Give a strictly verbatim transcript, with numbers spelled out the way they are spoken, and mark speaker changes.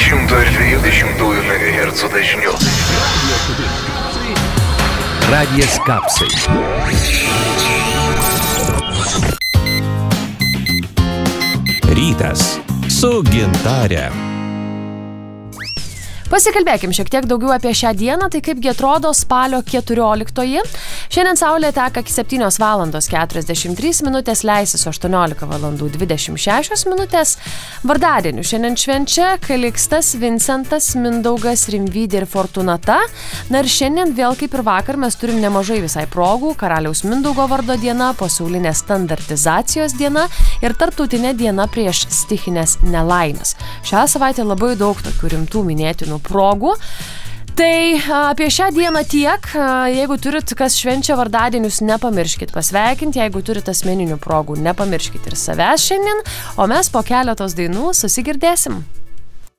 Speaker 1: šimto ir dviejų dešimtųjų megahercų dažniu.
Speaker 2: Radijas Kapsai. Rytas su Gintare.
Speaker 3: Pasikalbėkim šiek tiek daugiau apie šią dieną, tai kaipgi atrodo spalio keturioliktoji. Šiandien saulė teka septynios valandos keturiasdešimt trys minutės, leisis aštuoniolika valandų dvidešimt šešios minutės. Vardadienių šiandien švenčia Kalikstas, Vincentas, Mindaugas, Rimvydė ir Fortunata. Na ir šiandien vėl kaip ir vakar mes turim nemažai visai progų. Karaliaus Mindaugo vardo diena, pasaulinė standartizacijos diena ir tarptautinė diena prieš stichinės nelaimės. Šią savaitę labai daug tokių rimtų minėtinų progų. Tai apie šią dieną tiek. Jeigu turit kas švenčia vardadienius, nepamirškit pasveikinti. Jeigu turit asmeninių progų, nepamirškit ir savęs šiandien. O mes po keletos dainų susigirdėsim.